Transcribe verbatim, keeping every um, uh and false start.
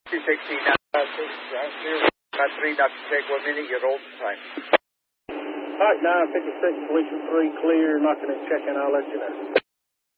sixteen, uh, six, uh, zero, uh, three, Doctor Check, one minute, your old time. All right, nine fifty-six, Felicia three, clear, knocking and checking, I'll let you know.